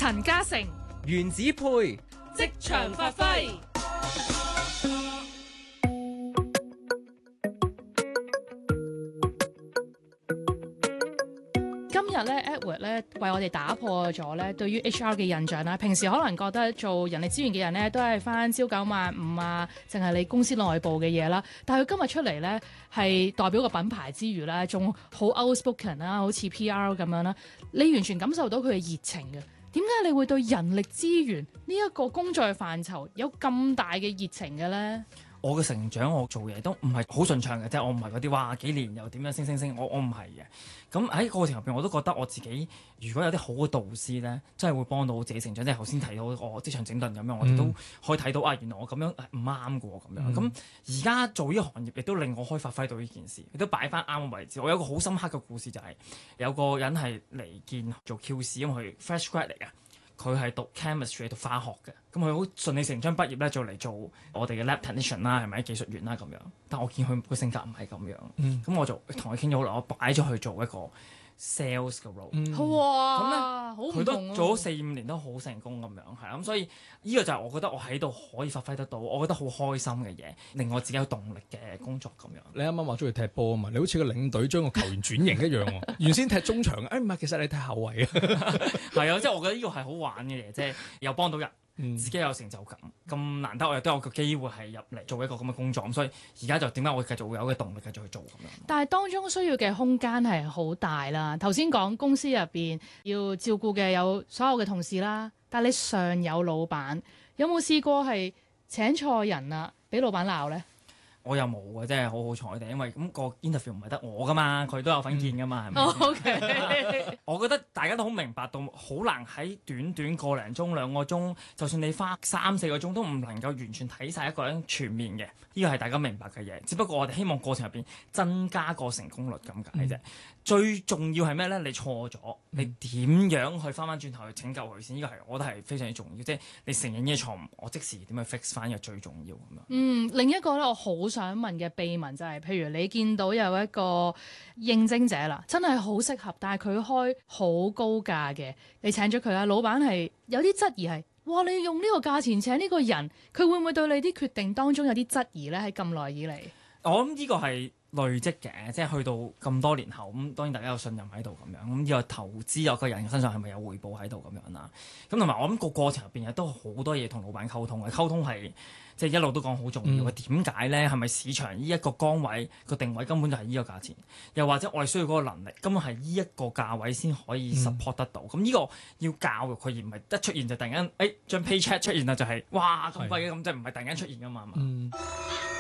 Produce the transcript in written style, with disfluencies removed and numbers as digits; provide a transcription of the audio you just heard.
陳嘉誠、 原子配職場發揮。今日咧 Edward 咧為我哋打破咗咧對於 HR 嘅印象啦。平時可能覺得做人力資源嘅人咧都係返朝九晚五啊，淨係你公司內部嘅嘢啦。但係佢今日出嚟咧係代表個品牌之餘咧，仲好 outspoken 啦，好似 PR 咁樣啦。你完全感受到佢嘅熱情嘅。點解你會對人力資源呢一個工作嘅範疇有咁大嘅熱情嘅咧？ 我嘅成長，我做嘢都唔係好順暢嘅，即係我唔係嗰啲哇幾年又點樣升，我唔係嘅。咁喺過程入邊，我都覺得我自己如果有啲好嘅導師咧，真係會幫到自己成長。即係頭先提到我職場整頓咁樣，我哋都可以睇到啊，原來我咁樣唔啱嘅喎咁樣。咁而家做呢個行業，亦都令我可以發揮到呢件事，亦都擺翻啱嘅位置。我有個好深刻嘅故事就係、有個人係嚟見做 QC，因為佢 fresh grad 嚟嘅。佢係讀 chemistry 讀化學嘅，咁佢好順理成章畢業咧，就嚟做我哋嘅 lab technician 啦，係咪技術員啦咁樣？但我見佢個性格唔係咁樣，咁我就同佢傾咗好耐，我擺咗去做一個 sales 嘅 role。 哇！ 咁咧好唔佢都同啊做咗4-5年都好成功咁樣，係咁，所以呢個就係我覺得我喺度可以發揮得到，我覺得好開心嘅嘢，令我自己有動力嘅工作咁樣。 你啱啱話中意踢波啊嘛，你好似個領隊將個球員轉型一樣喎。原先踢中場，唔係，其實你踢後衞啊。 係啊，即係我覺得呢個係好玩嘅嘢，即係又幫到人。自己有成就感，咁難得我亦都有個機會係入嚟做一個咁嘅工作，咁所以而家就點解我繼續會有嘅動力繼續去做咁樣。 但係當中需要嘅空間係好大啦。頭先講公司入邊要照顧嘅有所有嘅同事啦，但係你上有老闆，有冇試過係請錯人啊，俾老闆鬧呢？ 我又冇嘅，真係好好彩嘅，因為咁個 interview 唔係得我噶嘛，佢都有份見噶嘛，係咪 OK， 我覺得大家都好明白到，好難喺短短個零鐘2個鐘，就算你花3-4個鐘都唔能夠完全睇晒一個人全面嘅，呢個係大家明白嘅嘢。只不過我哋希望過程入邊增加個成功率咁解啫。最重要係咩咧？你錯咗，你點樣去翻轉頭去拯救佢先？呢個係我覺得係非常之重要，即係你承認呢個錯誤，我即時點去 fix 翻，呢個最重要咁樣。 另一個咧，我好想問嘅秘聞就係、譬如你見到有一個應徵者啦，真係好適合，但係佢開好高價嘅，你請咗佢啦，老闆係有啲質疑係，哇！你用呢個價錢請呢個人，佢會唔會對你啲決定當中有啲質疑咧？喺咁耐以嚟， 我諗呢個係累積嘅，即係去到咁多年後，咁當然大家有信任喺度咁樣，咁呢個投資有個人身上係咪有回報喺度咁樣啦？咁同埋我諗個過程入邊亦都好多嘢同老闆溝通嘅，溝通係即係一路都講好重要嘅。點解咧？係咪市場呢一個崗位個定位根本就係呢個價錢？又或者我哋需要嗰個能力，根本係呢一個價位先可以 support 得到？咁呢個要教育佢，而唔係一出現就突然間，張 paycheck 出現啦，就係哇咁貴嘅，咁即係唔係突然間出現噶嘛？